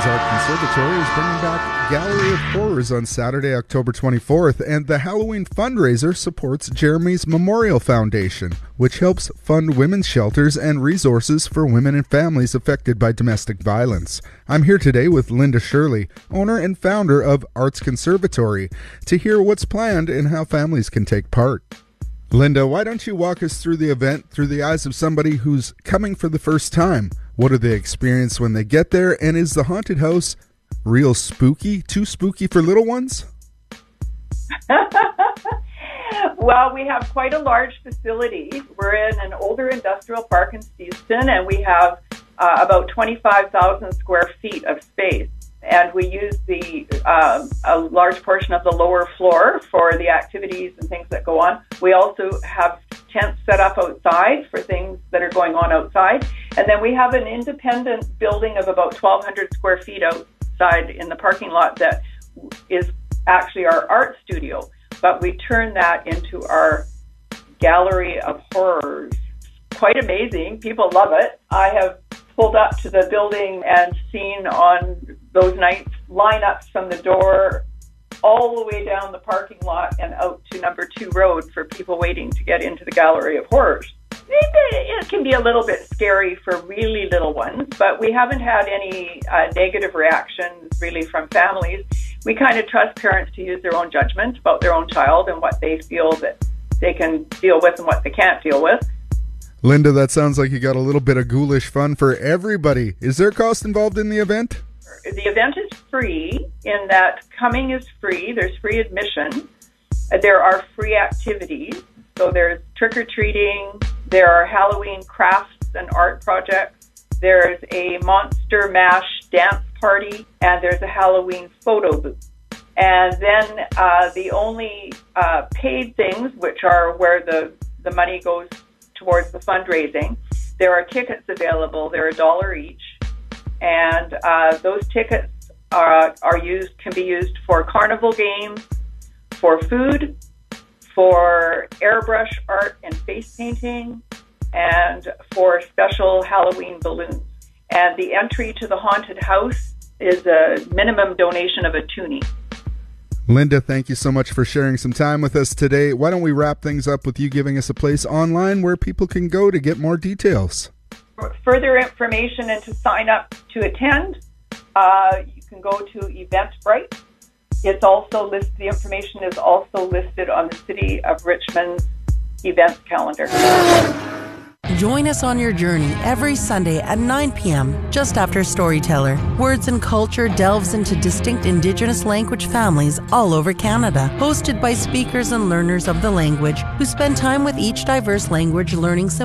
Richmond's Art Conservatory is bringing back Gallery of Horrors on Saturday, October 24th, and the Halloween fundraiser supports Jeremy's Memorial Foundation, which helps fund women's shelters and resources for women and families affected by domestic violence. I'm here today with Linda Shirley, owner and founder of Arts Conservatory, to hear what's planned and how families can take part. Linda, why don't you walk us through the event through the eyes of somebody who's coming for the first time? What do they experience when they get there? And is the haunted house real spooky? Too spooky for little ones? Well, we have quite a large facility. We're in an older industrial park in Steveston, and we have about 25,000 square feet of space. And we use a large portion of the lower floor for the activities and things that go on. We also have tents set up outside for things that are going on outside. And then we have an independent building of about 1,200 square feet outside in the parking lot that is actually our art studio. But we turn that into our gallery of horrors. Quite amazing. People love it. I have pulled up to the building and seen on those nights lineups from the door all the way down the parking lot and out to number 2 road for people waiting to get into the Gallery of Horrors. It can be a little bit scary for really little ones, but we haven't had any negative reactions really from families. We kind of trust parents to use their own judgment about their own child and what they feel that they can deal with and what they can't deal with. Linda, that sounds like you got a little bit of ghoulish fun for everybody. Is there cost involved in the event? The event is free in that coming is free. There's free admission. There are free activities. So there's trick-or-treating. There are Halloween crafts and art projects. There's a Monster Mash dance party. And there's a Halloween photo booth. And then the only paid things, which are where the money goes towards the fundraising, there are tickets available. They're $1 each. And those tickets can be used for carnival games, for food, for airbrush art and face painting, and for special Halloween balloons. And the entry to the haunted house is a minimum donation of a toonie. Linda, thank you so much for sharing some time with us today. Why don't we wrap things up with you giving us a place online where people can go to get more details? For further information and to sign up to attend, you can go to Eventbrite. It's also listed. The information is also listed on the City of Richmond's events calendar. Join us on your journey every Sunday at 9 p.m. just after Storyteller. Words and Culture delves into distinct Indigenous language families all over Canada, hosted by speakers and learners of the language who spend time with each diverse language learning